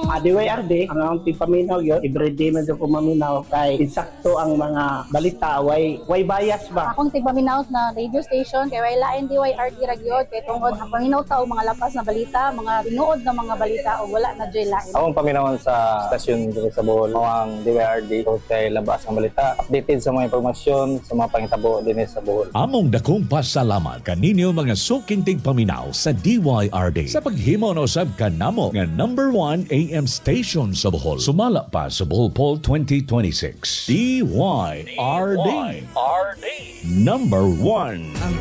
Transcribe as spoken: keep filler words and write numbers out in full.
Ah, D Y R D, ang akong tipaminaw yun, everyday medyo ko maminaw kay insakto ang mga balita, way, way bias ba? Akong tigpaminaw na radio station kay way lain D Y R D ragyod kay tungod ang paminaw ta og mga lapas na balita, mga tinuod na mga balita o wala na joy lain. Akong paminawan sa stasyon dito sa Bohol, ang D Y R D o kay labas ang balita, updated sa mga impormasyon sa mga pangitabo din sa Bohol. Among dakong pasalamat kaninyo mga suking tigpaminaw sa D Y R D sa paghimo no sab kanamo nga number one A M station sa Bohol. Sumala pa sa Bohol Poll twenty twenty-six. D Y R D. Number one.